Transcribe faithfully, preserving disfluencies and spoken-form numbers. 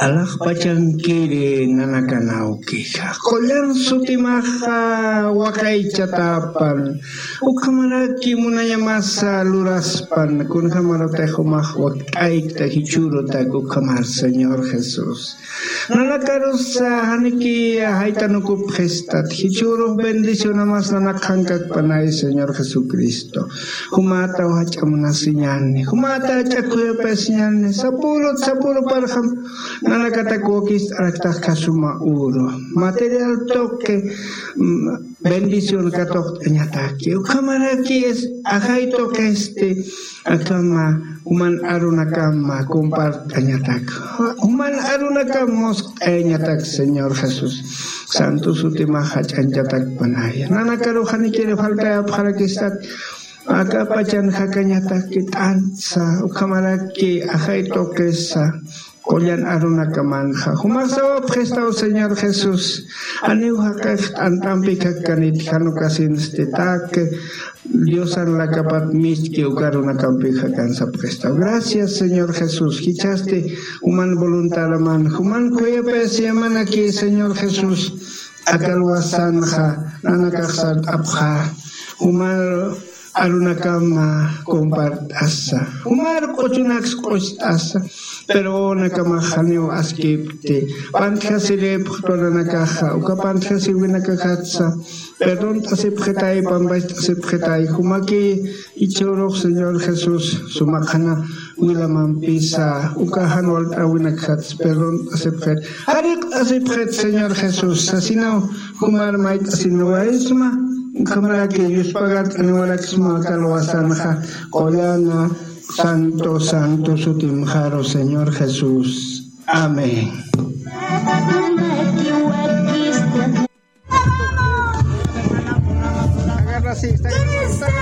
Alaj pachankiri nanakanawkija. Kollan sutimaja wakaychatapan. Ukamaraki munayamasa luraspan. Kunjamarotejo maj wakaykta hichurotak ukamar Señor Jesús. Nanakarusa haniki haitanukup gestat. Hichuro bendición más nanakankak panay Señor Jesucristo. Humata wachamuna sinyani. Humata chakuya pesyani. Sapulot sapulot parham. Nanakatakokis araktak kasuma uro. Material toque bendición katok anyataki. Ukamaraki es ahay toque este akama uman arunakama compart anyatak. Uman arunakamos anyatak Señor Jesús. Santo sutimah anyatak panaya. Nanakaruhani kire falta parakistat. Aka pacan hakanyatak kitansa. Ukamaraki ahay toque sa. Kollan aruna kamanja. Humasawa prestado Señor Jesús. Aniu hakak antampi kakanit hanukasin stetak. Dios an la capat miski ukaruna kampi hakansa prestado. Gracias Señor Jesús. Kichaste human voluntad man. Human kuya pesiaman aquí Señor Jesús. Akalwasanja nanakaksat abha. Human arunakama compartasa. Umar kochunax kostasa. Pero nakamahaneo askipte. Pantkasile ptoranakaha. Uka pantkasile nakakatsa. Perdón tasipretay pambay tasipretay. Humaki ichorok Señor Jesús. Sumakana wilamampisa. Uka hanwal awinakats. Perdón tasipret. Harik tasipret Señor Jesús. Asinaw humar mait asinawaisma. Kamara que Dios pagat anualaxma kalwasanja Collana Santo Santo Sutimjaro Señor Jesús. Amén. Agarra así, está ahí.